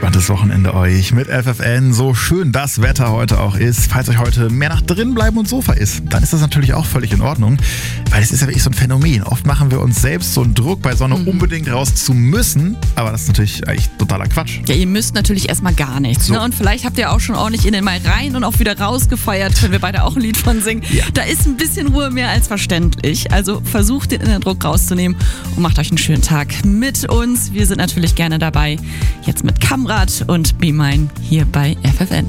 Entspanntes Wochenende euch mit FFN. So schön das Wetter heute auch ist. Falls euch heute mehr nach drin bleiben und Sofa ist, dann ist das natürlich auch völlig in Ordnung. Weil es ist ja wirklich so ein Phänomen. Oft machen wir uns selbst so einen Druck, bei Sonne unbedingt raus zu müssen. Aber das ist natürlich eigentlich totaler Quatsch. Ja, ihr müsst natürlich erstmal gar nichts. So. Ne? Und vielleicht habt ihr auch schon ordentlich in den Mai rein und auch wieder rausgefeiert. Können wir beide auch ein Lied von singen. Ja. Da ist ein bisschen Ruhe mehr als verständlich. Also versucht den inneren Druck rauszunehmen und macht euch einen schönen Tag mit uns. Wir sind natürlich gerne dabei. Jetzt mit Kamrat und Be Mine hier bei FFN.